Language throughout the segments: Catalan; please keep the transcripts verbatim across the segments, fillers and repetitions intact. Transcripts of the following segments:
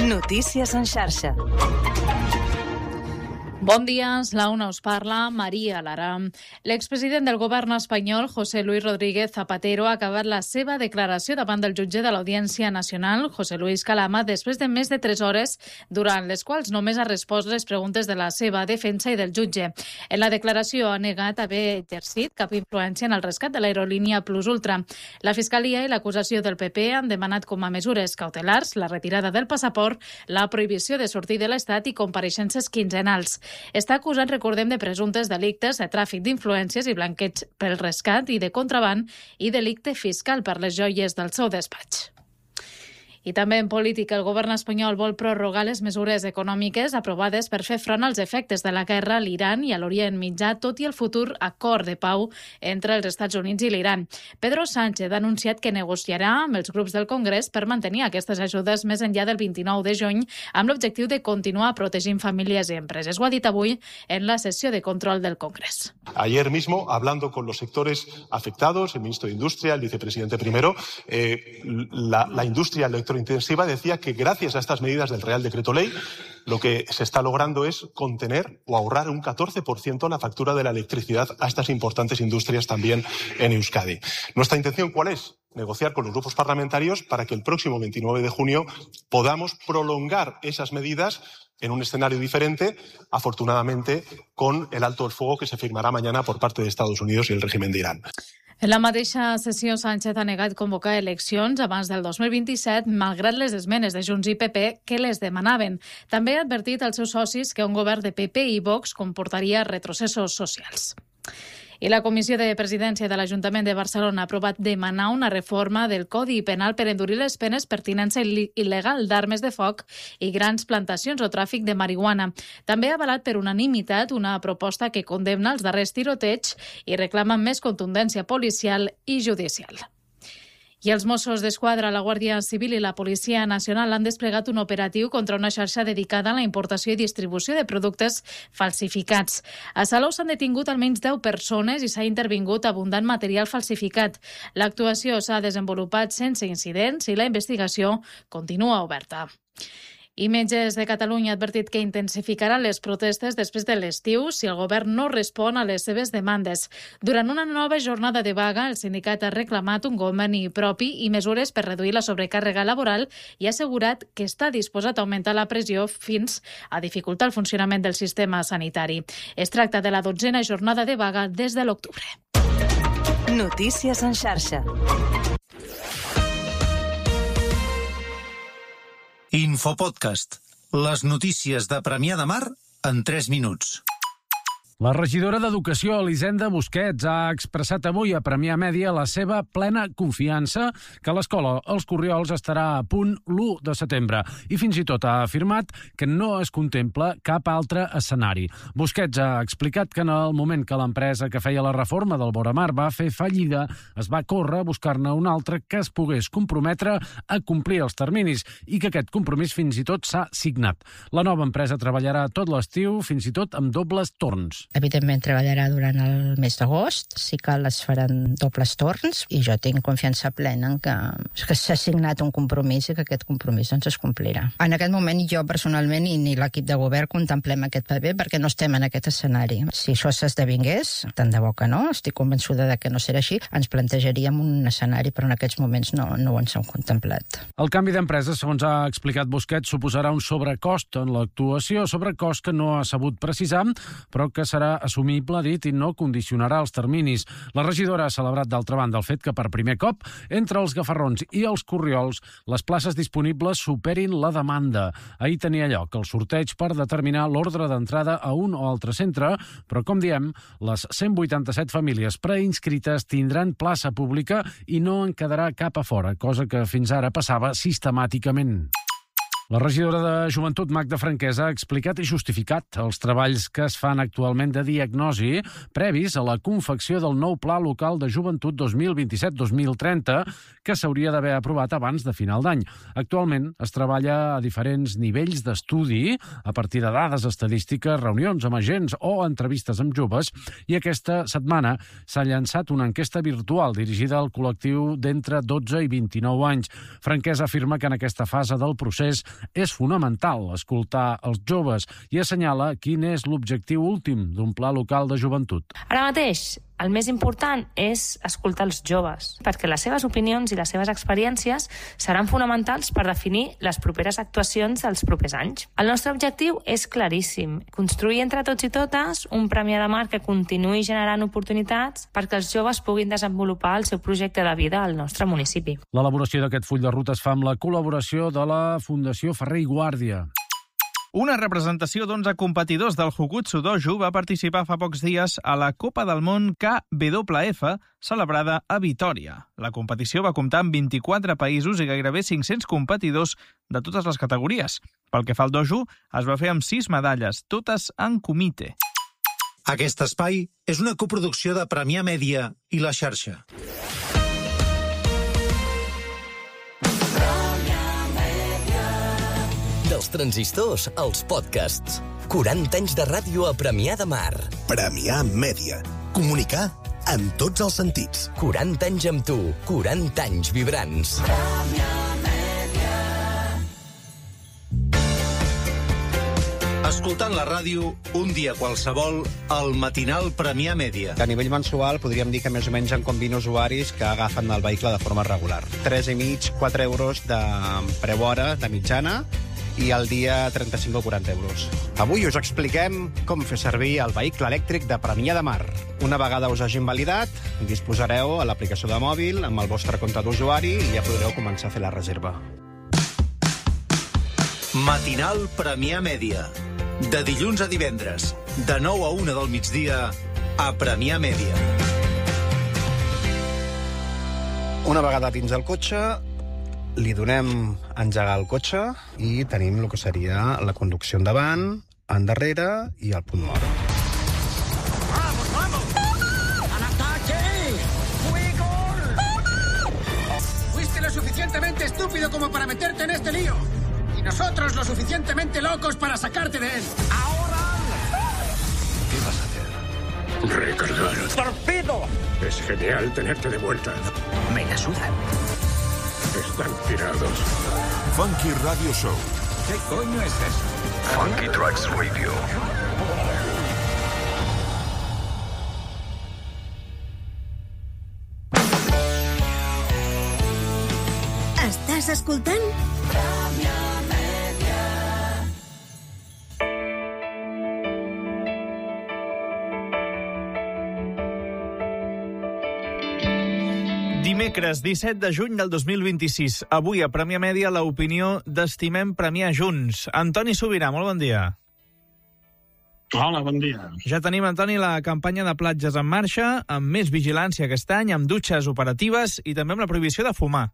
Notícies en xarxa. Bon dia, la una us parla, Maria Lara. L'expresident del govern espanyol, José Luis Rodríguez Zapatero, ha acabat la seva declaració davant del jutge de l'Audiència Nacional, José Luis Calama, després de més de tres hores, durant les quals només ha respost les preguntes de la seva defensa i del jutge. En la declaració ha negat haver exercit cap influència en el rescat de l'aerolínia Plus Ultra. La Fiscalia i l'acusació del P P han demanat com a mesures cautelars la retirada del passaport, la prohibició de sortir de l'Estat i compareixences quinzenals. Està acusat, recordem, de presumptes delictes de tràfic d'influències i blanqueig pel rescat i de contraban i delicte fiscal per les joies del seu despatx. I també en política, el govern espanyol vol prorrogar les mesures econòmiques aprovades per fer front als efectes de la guerra a l'Iran i a l'Orient Mitjà, tot i el futur acord de pau entre els Estats Units i l'Iran. Pedro Sánchez ha anunciat que negociarà amb els grups del Congrés per mantenir aquestes ajudes més enllà del vint-i-nou de juny, amb l'objectiu de continuar protegint famílies i empreses. Ho ha dit avui en la sessió de control del Congrés. Ayer mismo, hablando con los sectores afectados, el ministro de Industria, el vicepresidente primero, eh, la, la industria electrónica intensiva decía que gracias a estas medidas del Real Decreto Ley lo que se está logrando es contener o ahorrar un catorce por ciento la factura de la electricidad a estas importantes industrias también en Euskadi. ¿Nuestra intención cuál es? Negociar con los grupos parlamentarios para que el próximo veintinueve de junio podamos prolongar esas medidas en un escenario diferente, afortunadamente con el alto el fuego que se firmará mañana por parte de Estados Unidos y el régimen de Irán. En la mateixa sessió, Sánchez ha negat convocar eleccions abans del dos mil vint-i-set, malgrat les esmenes de Junts i P P que les demanaven. També ha advertit als seus socis que un govern de P P i Vox comportaria retrocessos socials. I la Comissió de Presidència de l'Ajuntament de Barcelona ha aprovat demanar una reforma del Codi Penal per endurir les penes per tinença il·legal d'armes de foc i grans plantacions o tràfic de marihuana. També ha avalat per unanimitat una proposta que condemna els darrers tiroteigs i reclama més contundència policial i judicial. I els Mossos d'Esquadra, la Guàrdia Civil i la Policia Nacional han desplegat un operatiu contra una xarxa dedicada a la importació i distribució de productes falsificats. A Salou s'han detingut almenys deu persones i s'ha intervingut abundant material falsificat. L'actuació s'ha desenvolupat sense incidents i la investigació continua oberta. I Metges de Catalunya ha advertit que intensificaran les protestes després de l'estiu si el govern no respon a les seves demandes. Durant una nova jornada de vaga, el sindicat ha reclamat un conveni propi i mesures per reduir la sobrecàrrega laboral i ha assegurat que està disposat a augmentar la pressió fins a dificultar el funcionament del sistema sanitari. Es tracta de la dotzena jornada de vaga des de l'octubre. Notícies en xarxa. Infopodcast. Les notícies de Premià de Mar en tres minuts. La regidora d'Educació, Elisenda Busquets, ha expressat avui a Premià Mèdia la seva plena confiança que l'escola Els Corriols estarà a punt l'u de setembre i fins i tot ha afirmat que no es contempla cap altre escenari. Busquets ha explicat que en el moment que l'empresa que feia la reforma del Boramar va fer fallida, es va córrer a buscar-ne un altre que es pogués comprometre a complir els terminis i que aquest compromís fins i tot s'ha signat. La nova empresa treballarà tot l'estiu, fins i tot amb dobles torns. Evidentment treballarà durant el mes d'agost, sí que les faran dobles torns i jo tinc confiança plena en que, que s'ha signat un compromís i que aquest compromís doncs, es complirà. En aquest moment jo personalment i ni l'equip de govern contemplem aquest paper perquè no estem en aquest escenari. Si això s'esdevingués, tant de bo que no, estic convençuda de que no serà així, ens plantejaríem un escenari, però en aquests moments no, no ho ens hem contemplat. El canvi d'empresa, segons ha explicat Busquets, suposarà un sobrecost en l'actuació, sobrecost que no ha sabut precisar, però que serà assumible, dit, i no condicionarà els terminis. La regidora ha celebrat, d'altra banda, el fet que per primer cop, entre els Gafarrons i els Corriols, les places disponibles superin la demanda. Ahir tenia lloc el sorteig per determinar l'ordre d'entrada a un o altre centre, però, com diem, les cent vuitanta-set famílies preinscrites tindran plaça pública i no en quedarà cap a fora, cosa que fins ara passava sistemàticament. La regidora de Joventut, Magda Franquesa, ha explicat i justificat els treballs que es fan actualment de diagnosi previs a la confecció del nou Pla Local de Joventut dos mil vint-i-set dos mil trenta, que s'hauria d'haver aprovat abans de final d'any. Actualment es treballa a diferents nivells d'estudi, a partir de dades estadístiques, reunions amb agents o entrevistes amb joves, i aquesta setmana s'ha llançat una enquesta virtual dirigida al col·lectiu d'entre dotze i vint-i-nou anys. Franquesa afirma que en aquesta fase del procés És fonamental escoltar els joves i assenyala quin és l'objectiu últim d'un pla local de joventut. Ara mateix, el més important és escoltar els joves, perquè les seves opinions i les seves experiències seran fonamentals per definir les properes actuacions dels propers anys. El nostre objectiu és claríssim, construir entre tots i totes un Premià de Mar que continuï generant oportunitats perquè els joves puguin desenvolupar el seu projecte de vida al nostre municipi. L'elaboració d'aquest full de ruta es fa amb la col·laboració de la Fundació Ferrer i Guàrdia. Una representació d'onze competidors del Jujutsu Dojo va participar fa pocs dies a la Copa del Món K W F, celebrada a Vitòria. La competició va comptar amb vint-i-quatre països i gairebé cinc-cents competidors de totes les categories. Pel que fa al dojo, es va fer amb sis medalles, totes en comitè. Aquest espai és una coproducció de Premià Mèdia i La Xarxa. Dels transistors als podcasts. quaranta anys de ràdio a Premià de Mar. Premià Mèdia. Comunicar en tots els sentits. quaranta anys amb tu. quaranta anys vibrants. Premià Mèdia. Escoltant la ràdio, un dia qualsevol, el matinal Premià Mèdia. A nivell mensual podríem dir que més o menys en combina usuaris que agafen el vehicle de forma regular. tres i mig, quatre euros de preu hora de mitjana, i al dia trenta-cinc o quaranta euros. Avui us expliquem com fer servir el vehicle elèctric de Premià de Mar. Una vegada us hagin validat, disposareu a l'aplicació de mòbil amb el vostre compte d'usuari i ja podreu començar a fer la reserva. Matinal Premià Mèdia. De dilluns a divendres, de nou a una del migdia, a Premià Mèdia. Una vegada dins el cotxe, li donem a engegar el cotxe i tenim el que seria la conducció endavant, endarrere i el punt mort. ¡Vamos, vamos! ¡Al ataque! ¡Fuego! Fuiste lo suficientemente estúpido como para meterte en este lío. Y nosotros lo suficientemente locos para sacarte de él. ¡Ahora! ¿Qué vas a hacer? Recargar. ¡Torpedo! Es genial tenerte de vuelta. Me la suda. Están tirados. Funky Radio Show. ¿Qué coño es eso? Funky Tracks Radio. Estàs escoltant? Premià Mèdia. Dimecres, disset de juny del dos mil vint-i-sis. Avui a Premià Mèdia l'opinió d'Estimem Premià Junts. Antoni Sobirà, molt bon dia. Hola, bon dia. Ja tenim, Antoni, la campanya de platges en marxa, amb més vigilància aquest any, amb dutxes operatives i també amb la prohibició de fumar.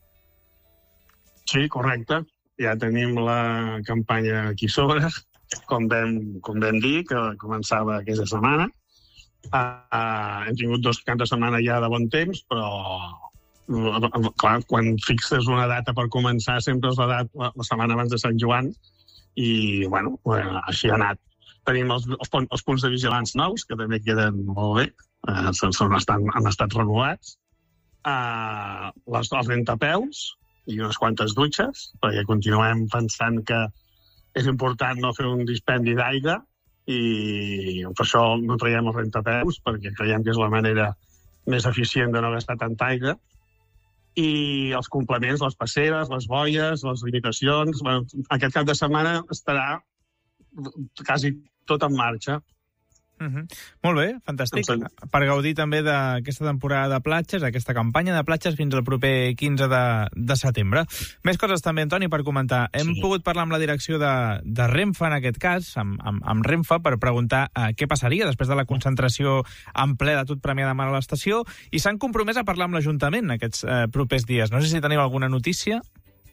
Sí, correcte. Ja tenim la campanya aquí sobre, com vam, com vam dir, que començava aquesta setmana. Uh, uh, hem tingut dos caps de setmana ja de bon temps, però clar, quan fixes una data per començar sempre és la, data, la, la setmana abans de Sant Joan i, bueno, bueno així ha anat. Tenim els, els, els punts de vigilants nous, que també queden molt bé, uh, són, estan, han estat renovats, uh, les, els rentapeus i unes quantes dutxes, perquè continuem pensant que és important no fer un dispendi d'aigua, i per això no traiem els rentapeus, perquè creiem que és la manera més eficient de no gastar tanta aigua. I els complements, les passeres, les boies, les limitacions... Bueno, aquest cap de setmana estarà quasi tot en marxa. Uh-huh. Molt bé, fantàstic. Per gaudir també d'aquesta temporada de platges, aquesta campanya de platges fins al proper quinze de, de setembre. Més coses també, Antoni, per comentar. Hem sí. pogut parlar amb la direcció de, de Renfe, en aquest cas, amb, amb, amb Renfe, per preguntar eh, què passaria després de la concentració en ple de tot Premià de Mar a l'estació, i s'han compromès a parlar amb l'Ajuntament aquests eh, propers dies. No sé si teniu alguna notícia.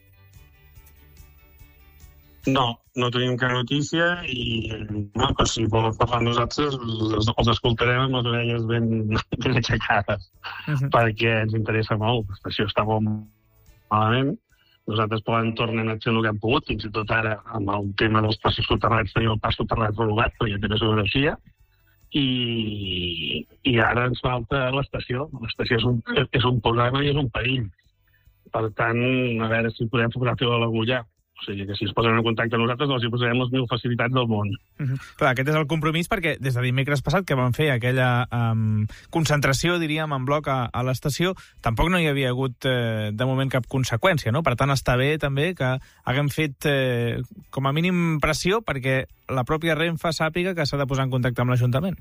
No, no tenim cap notícia i no, però si volen parlar amb nosaltres els, els escoltarem amb les orelles ben, ben aixecades, uh-huh. perquè ens interessa molt. L'estació està molt malament. Nosaltres poden tornem a fer el que hem pogut, fins i tot ara amb el tema dels passos soterrats tenim el pas soterrat renovat, perquè també és una energia, i, i ara ens falta l'estació. L'estació és un, és un problema i és un perill. Per tant, a veure si podem fotografar l'agulla. O sigui que si es posen en contacte amb nosaltres els hi posarem les mil facilitats del món. Uh-huh. Clar, aquest és el compromís perquè des de dimecres passat que van fer aquella um, concentració, diríem, en bloc a, a l'estació, tampoc no hi havia hagut eh, de moment cap conseqüència, no? Per tant, està bé també que haguem fet eh, com a mínim pressió perquè la pròpia Renfe sàpiga que s'ha de posar en contacte amb l'Ajuntament.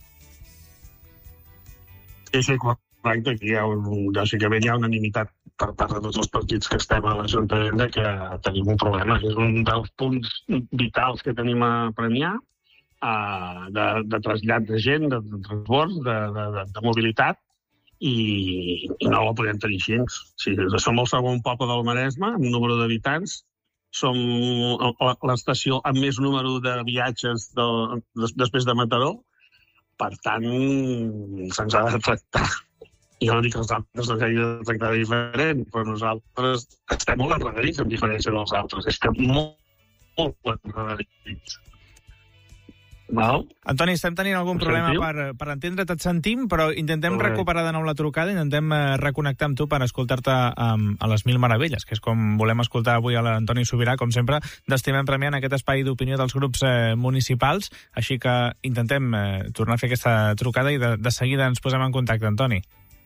Sí, sí, correcte. Aquí hi ha un, bàsicament hi ha unanimitat per part de tots els partits que estem a l'Ajuntament de que tenim un problema. És un dels punts vitals que tenim a Premià, uh, de, de trasllat de gent, de, de transport, de, de, de mobilitat, i, i no la podem tenir així. O sigui, som el segon poble del Maresme, amb número d'habitants, som l'estació amb més número de viatges de, després de Mataró, per tant, se'ns ha de tractar. Jo no dic que els altres no s'hagin de tractar diferent, però nosaltres estem molt enredarits en diferència dels altres. És que molt, molt enredarits. Val? Antoni, estem tenint algun problema per, per entendre't, et sentim, però intentem recuperar de nou la trucada, intentem eh, reconnectar amb tu per escoltar-te um, a les Mil Meravelles, que és com volem escoltar avui a l'Antoni Subirà, com sempre, d'Estimem Premià en aquest espai d'opinió dels grups eh, municipals, així que intentem eh, tornar a fer aquesta trucada i de, de seguida ens posem en contacte, Antoni.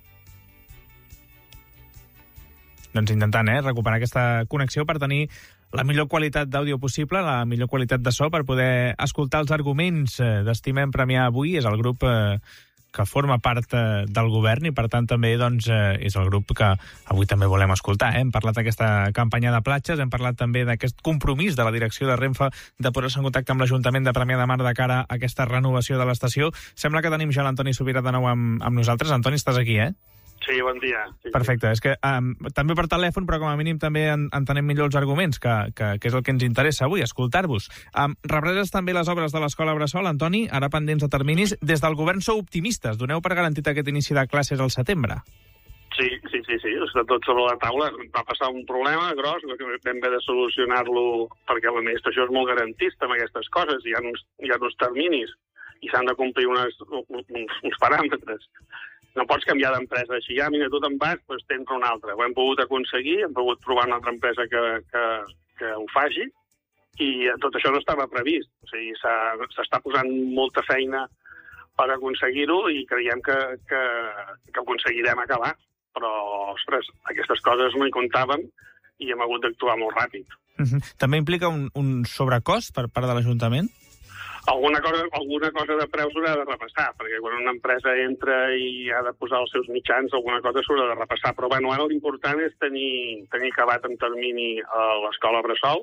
Doncs intentant eh, recuperar aquesta connexió per tenir la millor qualitat d'àudio possible, la millor qualitat de so, per poder escoltar els arguments eh, d'Estimem Premià avui. És el grup eh, que forma part eh, del govern i, per tant, també doncs, eh, és el grup que avui també volem escoltar. Eh? Hem parlat d'aquesta campanya de platges, hem parlat també d'aquest compromís de la direcció de Renfe de posar-se en contacte amb l'Ajuntament de Premià de Mar de cara a aquesta renovació de l'estació. Sembla que tenim ja l'Antoni Subirà de nou amb, amb nosaltres. Antoni, estàs aquí, eh? Sí, bon dia. Sí, perfecte. Sí. És que um, també per telèfon, però com a mínim també en, entenem millor els arguments, que, que, que és el que ens interessa avui, escoltar-vos. Um, represes també les obres de l'Escola Bressol, Antoni, ara pendents de terminis. Des del govern sou optimistes. Doneu per garantit aquest inici de classes al setembre? Sí, sí, sí, sí. Està tot sobre la taula. Va passar un problema gros, que vam haver de solucionar-lo perquè l'administració és molt garantista amb aquestes coses. Hi ha uns, hi ha uns terminis i s'han de complir unes, uns, uns paràmetres. No pots canviar d'empresa així. Ja, mira, tu te'n vas, doncs tens una altra. Ho hem pogut aconseguir, hem pogut trobar una altra empresa que, que, que ho faci, i tot això no estava previst. O sigui, s'està posant molta feina per aconseguir-ho i creiem que, que, que aconseguirem acabar. Però, ostres, aquestes coses no hi comptàvem i hem hagut d'actuar molt ràpid. Uh-huh. També implica un, un sobrecost per part de l'Ajuntament? Alguna cosa, alguna cosa de preu s'haurà de repassar, perquè quan una empresa entra i ha de posar els seus mitjans, alguna cosa s'haurà de repassar. Però bueno, ara l'important és tenir, tenir acabat en termini a l'Escola Bressol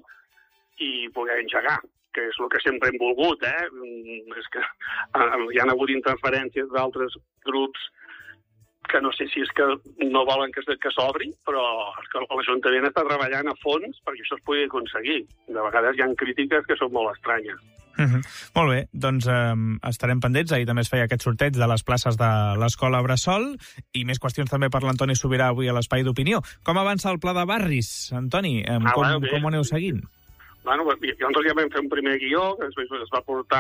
i poder engegar, que és el que sempre hem volgut. Eh? És que hi ha hagut interferències d'altres grups que no sé si és que no volen que, que s'obri, però és que l'Ajuntament està treballant a fons perquè això es pugui aconseguir. De vegades hi ha crítiques que són molt estranyes. Uh-huh. Molt bé, doncs eh, estarem pendents. Ahir també es feia aquest sorteig de les places de l'Escola Bressol i més qüestions també per l'Antoni Subirà avui a l'Espai d'Opinió. Com avança el pla de barris, Antoni? Eh, ah, com, bueno, com ho aneu seguint? Bueno, llavors ja vam fer un primer guió que es va portar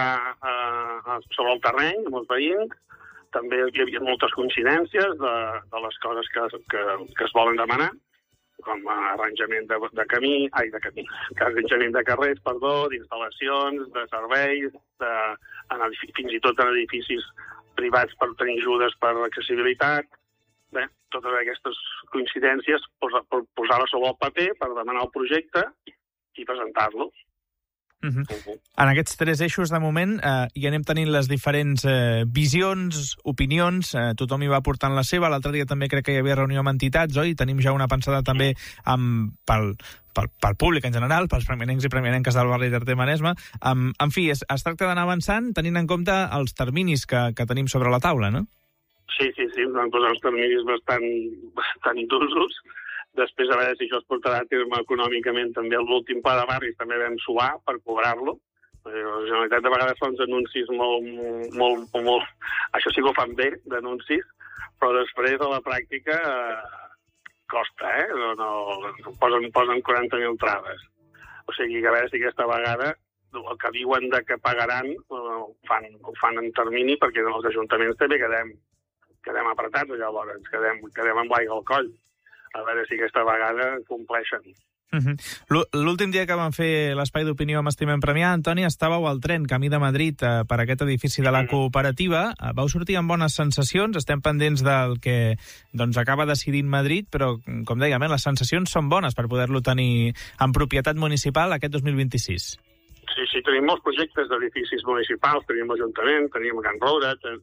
eh, sobre el terreny amb els veïns. També hi havia moltes coincidències de, de les coses que, que, que es volen demanar, com arranjament de, de camí, ai, de camí, arranjament de carrers, perdó, d'instal·lacions, de serveis, de, en, fins i tot en edificis privats per tenir ajudes per l'accessibilitat. Bé, totes aquestes coincidències, posar-les sobre el paper per demanar el projecte i presentar-lo. Uh-huh. Uh-huh. En aquests tres eixos, de moment, eh, hi anem tenint les diferents eh, visions, opinions, eh, tothom hi va portant la seva. L'altre dia també crec que hi havia reunió amb entitats, oi? Tenim ja una pensada també amb, pel, pel, pel públic en general, pels premianencs i premianenques del barri d'Arter Maresme. Um, en fi, es, es tracta d'anar avançant tenint en compte els terminis que, que tenim sobre la taula, no? Sí, sí, sí, vam posar uns terminis bastant, bastant d'usos. Després, a veure si això es portarà a terme econòmicament, també l'últim pla de barris també vam suar per cobrar-lo. La Generalitat de vegades fa uns anuncis molt, molt, molt... Això sí que ho fan bé, d'anuncis, però després a la pràctica eh, costa, eh? No, no, posen, posen quaranta mil traves. O sigui, que a veure si aquesta vegada el que diuen de que pagaran ho fan, ho fan en termini, perquè els ajuntaments també quedem, quedem apretats, llavors, quedem, quedem amb l'aigua al coll. A veure si aquesta vegada compleixen. Uh-huh. L'últim dia que vam fer l'espai d'opinió amb Estimem Premià, Antoni, estàveu al tren camí de Madrid eh, per aquest edifici de la cooperativa. Eh, vau sortir amb bones sensacions, estem pendents del que doncs, acaba decidint Madrid, però, com dèiem, eh, les sensacions són bones per poder-lo tenir en propietat municipal aquest dos mil vint-i-sis. Sí, sí, tenim molts projectes d'edificis municipals, tenim l'Ajuntament, tenim Can Roure, ten...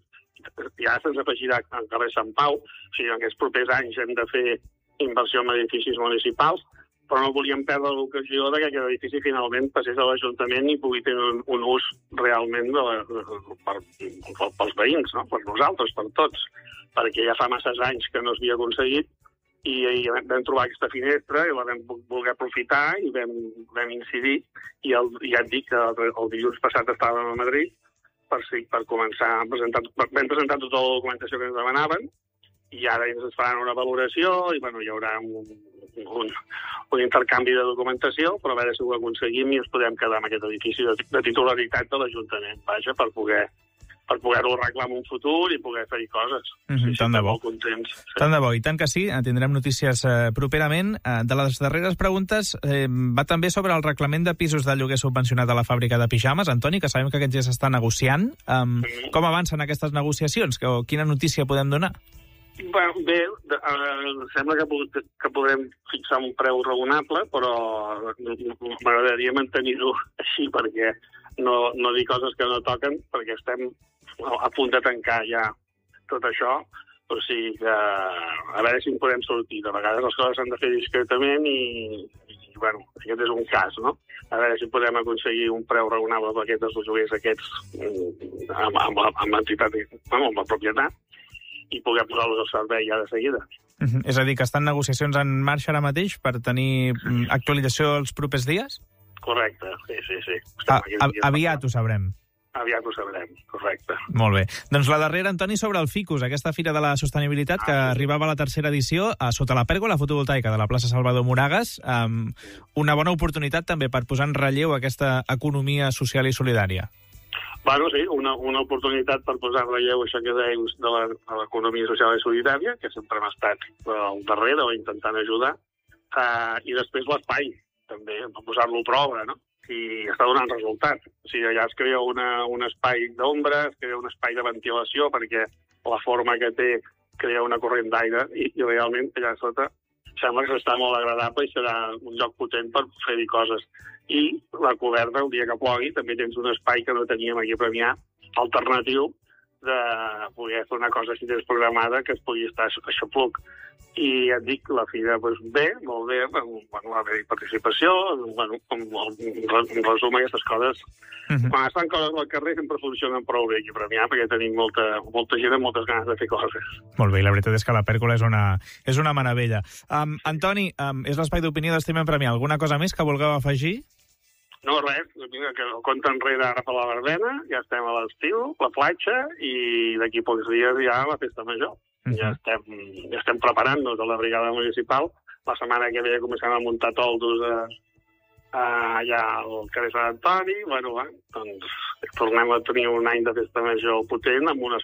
ja se'ns afegirà al carrer Sant Pau, o sigui, en aquests propers anys hem de fer inversió en edificis municipals, però no volíem perdre l'ocasió que aquest edifici finalment passés a l'Ajuntament i pugui tenir un, un ús realment de la, per, per, pels veïns, no? Per nosaltres, per tots, perquè ja fa masses anys que no s'havia aconseguit i, i vam trobar aquesta finestra i la vam voler aprofitar i vam, vam incidir i el, ja et dic que el, el dilluns passat estàvem a Madrid per, per començar a presentar, vam presentar tota la documentació que ens demanaven i ara ens faran una valoració i bueno, hi haurà un, un, un intercanvi de documentació, però a veure si ho aconseguim i ens podem quedar amb aquest edifici de, de titularitat de l'Ajuntament, vaja, per poder per poder-ho arreglar en un futur i poder fer-hi coses. Mm-hmm, sí, sí, tant de bo. molt contents. Sí. Tant de bo, i tant que sí, tindrem notícies eh, properament. Eh, de les darreres preguntes eh, va també sobre el reglament de pisos de lloguer subvencionat a la fàbrica de pijames. Antoni, que sabem que aquest ja s'està negociant. Um, mm-hmm. Com avancen aquestes negociacions? Que, quina notícia podem donar? Bueno, bé, eh, sembla que, que podrem fixar un preu raonable, però m'agradaria mantenir-ho així perquè no, no dir coses que no toquen, perquè estem a punt de tancar ja tot això, o sigui que a veure si en podem sortir. De vegades les coses s'han de fer discretament i, i bueno, aquest és un cas, no? A veure si podem aconseguir un preu raonable per aquests lloguers aquests amb, amb, amb l'entitat, bueno, amb la propietat, i poder posar-los al servei ja de seguida. Uh-huh. És a dir, que estan negociacions en marxa ara mateix per tenir actualització els propers dies? Correcte, sí, sí, sí. A, a, aviat ho sabrem. Aviat ho sabrem, correcte. Molt bé. Doncs la darrera, Antoni, sobre el Ficus, aquesta Fira de la Sostenibilitat que ah, sí. arribava a la tercera edició a sota la pèrgola fotovoltaica de la plaça Salvador Moragas. Um, una bona oportunitat també per posar en relleu aquesta economia social i solidària. Bueno, sí, una, una oportunitat per posar en relleu això que deius de l'economia social i solidària, que sempre hem estat al darrere o intentant ajudar, uh, i després l'espai, també, per posar-lo a prova, no? I està donant resultat. O sigui, allà es crea una, un espai d'ombra, es crea un espai de ventilació, perquè la forma que té crea una corrent d'aire, i, i realment allà sota sembla que s'està molt agradable i serà un lloc potent per fer-hi coses. I la coberta, el dia que plogui, també tens un espai que no teníem aquí a Premià, alternatiu, de poder fer una cosa així desprogramada que es pugui estar a xapluc. I ja et dic, la fira, doncs bé, molt bé, bueno, va haver participació, bueno, en resum, aquestes coses. Uh-huh. Quan estan coses al carrer sempre funcionen prou bé aquí a Premià, perquè tenim molta, molta gent amb moltes ganes de fer coses. Molt bé, i la veritat és que la pèrgola és una, és una meravella. Um, Antoni, um, és l'espai d'opinió d'Estimem Premià. Alguna cosa més que vulgueu afegir? No, res, que el compte enrere ara fa la verbena, ja estem a l'estiu, la platja, i d'aquí pocs dies ja la festa major. Uh-huh. Ja estem, ja estem preparant-nos a la brigada municipal. La setmana que ve comencem a muntar toldos a, a, allà al carrer Sant Antoni. Bueno, va, doncs tornem a tenir un any de festa major potent amb unes